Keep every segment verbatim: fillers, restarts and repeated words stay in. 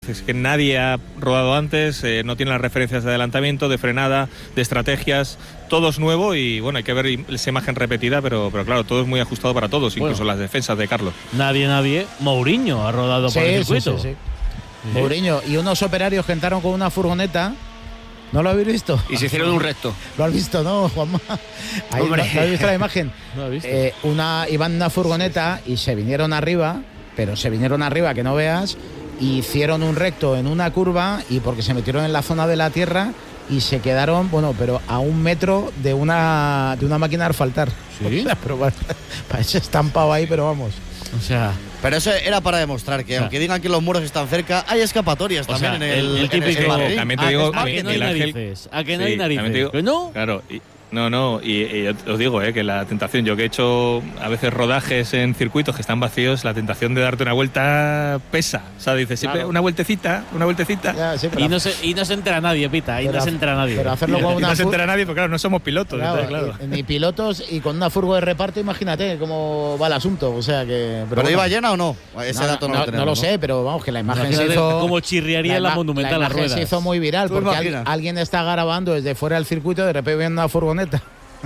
es que nadie ha rodado antes, eh, no tiene las referencias de adelantamiento, de frenada, de estrategias, todo es nuevo y bueno, hay que ver esa imagen repetida, pero, pero claro, todo es muy ajustado para todos, incluso bueno, las defensas de Carlos. Nadie, nadie. Mourinho ha rodado sí, por el circuito. Sí, sí, sí. Sí. Mourinho y unos operarios que entraron con una furgoneta. ¿No lo habéis visto? Y se hicieron un recto. ¿Lo has visto, no, Juanma? Ahí, ¿no, ¿no has visto la imagen? No he visto. Eh, una, iban en una furgoneta y se vinieron arriba, pero se vinieron arriba, que no veas, y hicieron un recto en una curva y porque se metieron en la zona de la tierra y se quedaron, bueno, pero a un metro de una, de una máquina de asfaltar. ¿Sí? Pero para, para ese estampado ahí, pero vamos. O sea... Pero eso era para demostrar que, o sea, aunque digan que los muros están cerca, hay escapatorias también sea, en el, el, el típico. En el también te digo, a, a que no hay narices. A que no hay narices. ¿Que no? Claro. Y, no, no, y, y os digo eh, que la tentación, yo que he hecho a veces rodajes en circuitos que están vacíos, la tentación de darte una vuelta pesa. O sea, dices, siempre claro. una vueltecita, una vueltecita. Ya, sí, y, no se, y no se entera nadie, Pita, y pero, no se entera nadie. Pero hacerlo con una no se entera nadie, porque claro, no somos pilotos. Claro, entonces, claro. Ni pilotos y con una furgo de reparto, imagínate cómo va el asunto. O sea que. ¿Pero, ¿Pero iba llena o no? Ese no, dato no, no, lo tenemos, no lo ¿no? sé, pero vamos, que la imagen Imagínate se hizo. Como chirriaría la, la Monumental la las ruedas. Se hizo muy viral porque al, alguien está grabando desde fuera del circuito y de repente viene una furgoneta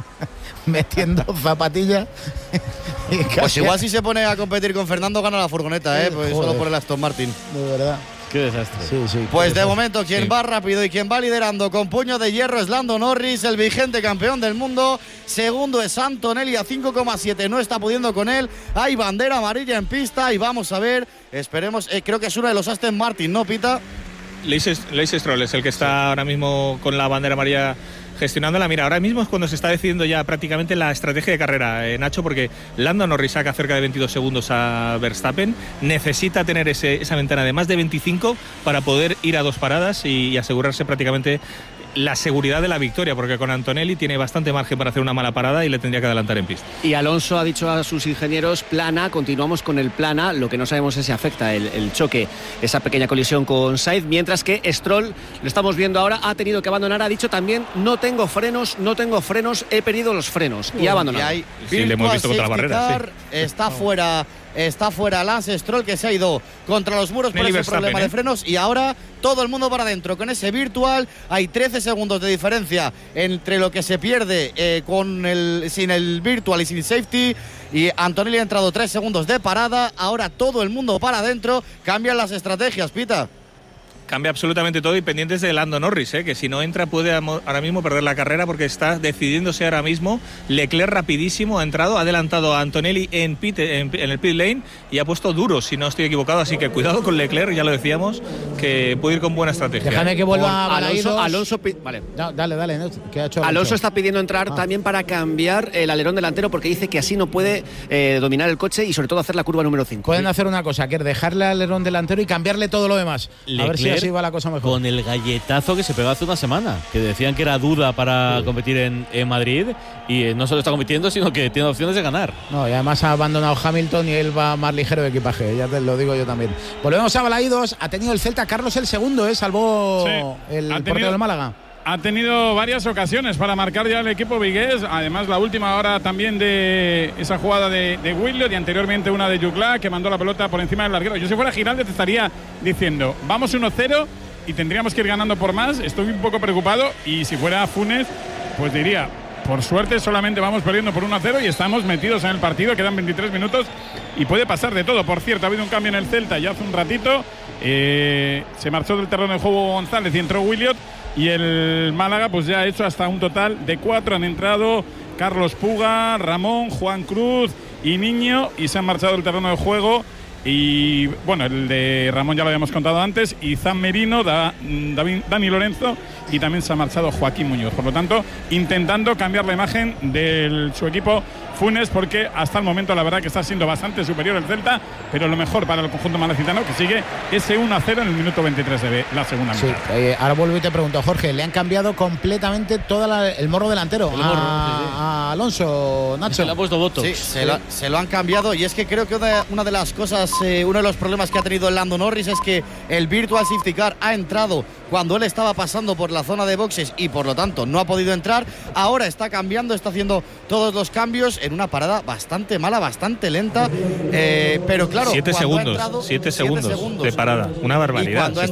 metiendo zapatillas. Pues igual si se pone a competir con Fernando gana la furgoneta, ¿eh? Pues solo por el Aston Martin. De verdad. Qué desastre. Sí, sí, pues de desastre. Momento quien sí. va rápido y quien va liderando con puño de hierro es Lando Norris, el vigente campeón del mundo. Segundo es Antonelli a cinco coma siete, no está pudiendo con él. Hay bandera amarilla en pista y vamos a ver, esperemos, eh, creo que es uno de los Aston Martin, ¿no, Pita? Lance Stroll es el que está sí. ahora mismo con la bandera amarilla gestionándola. Mira, ahora mismo es cuando se está decidiendo ya prácticamente la estrategia de carrera, eh, Nacho, porque Lando Norris saca cerca de veintidós segundos a Verstappen, necesita tener ese, esa ventana de más de veinticinco para poder ir a dos paradas y, y asegurarse prácticamente la seguridad de la victoria, porque con Antonelli tiene bastante margen para hacer una mala parada y le tendría que adelantar en pista. Y Alonso ha dicho a sus ingenieros, plana, continuamos con el plana, lo que no sabemos es si afecta el, el choque, esa pequeña colisión con Sainz, mientras que Stroll, lo estamos viendo ahora, ha tenido que abandonar, ha dicho también, no tengo frenos, no tengo frenos, he perdido los frenos, y ha abandonado. Y hay sí, le hemos visto contra la barrera, sí. Está fuera... Está fuera Lance Stroll, que se ha ido contra los muros por ese Verstappen, problema ¿eh? de frenos, y ahora todo el mundo para adentro con ese virtual. Hay trece segundos de diferencia entre lo que se pierde eh, con el, sin el virtual y sin safety, y Antonelli ha entrado tres segundos de parada. Ahora todo el mundo para adentro. Cambian las estrategias, Pita. Cambia absolutamente todo y pendientes de Lando Norris, ¿eh? que si no entra puede ahora mismo perder la carrera porque está decidiéndose ahora mismo. Leclerc rapidísimo ha entrado, ha adelantado a Antonelli en, pit, en, en el pit lane y ha puesto duro, si no estoy equivocado, así que cuidado con Leclerc, ya lo decíamos, que puede ir con buena estrategia. Déjame que vuelva a Alonso, Alonso, vale. No, dale, dale, ¿no? ¿Qué ha hecho Alonso? Alonso está pidiendo entrar ah. también para cambiar el alerón delantero porque dice que así no puede eh, dominar el coche y sobre todo hacer la curva número cinco. Pueden hacer una cosa, que es dejarle al alerón delantero y cambiarle todo lo demás. Leclerc, a ver si así va la cosa mejor. Con el galletazo que se pegó hace una semana, que decían que era duda para sí. competir en, en Madrid, y eh, no solo está compitiendo, sino que tiene opciones de ganar. No, y además ha abandonado Hamilton y él va más ligero de equipaje, ya te lo digo yo también. Volvemos a Balaídos, ha tenido el Celta Carlos el segundo, ¿eh? Salvó sí. el tenido, portero del Málaga. Ha tenido varias ocasiones para marcar ya el equipo vigués, además la última hora también de esa jugada de, de Williot y anteriormente una de Juclá que mandó la pelota por encima del larguero. Yo si fuera Giraldez te estaría diciendo, vamos uno cero y tendríamos que ir ganando por más, estoy un poco preocupado, y si fuera Funes, pues diría, por suerte solamente vamos perdiendo por uno a cero y estamos metidos en el partido, quedan veintitrés minutos y puede pasar de todo. Por cierto, ha habido un cambio en el Celta ya hace un ratito, eh, se marchó del terreno de juego González y entró Williot, y el Málaga pues ya ha hecho hasta un total de cuatro, han entrado Carlos Puga, Ramón, Juan Cruz y Niño, y se han marchado del terreno de juego. Y bueno, el de Ramón ya lo habíamos contado antes, y Zan Merino, da, David, Dani Lorenzo, y también se ha marchado Joaquín Muñoz. Por lo tanto, intentando cambiar la imagen de su equipo Funes, porque hasta el momento la verdad que está siendo bastante superior el Celta, pero lo mejor para el conjunto malacitano, que sigue ese uno a cero en el minuto veintitrés de la segunda mitad. Sí, eh, ahora vuelvo y te pregunto, Jorge, le han cambiado completamente todo el morro delantero el a, morro, sí, sí. a Alonso, Nacho. Se le ha puesto voto. Sí, se lo, se lo han cambiado, y es que creo que una, una de las cosas, eh, uno de los problemas que ha tenido el Lando Norris es que el Virtual Safety Car ha entrado cuando él estaba pasando por la zona de boxes y por lo tanto no ha podido entrar. Ahora está cambiando, está haciendo todos los cambios en una parada bastante mala, bastante lenta, eh, pero claro, siete segundos, entrado, siete segundos, siete segundos de parada, una barbaridad. Y cuando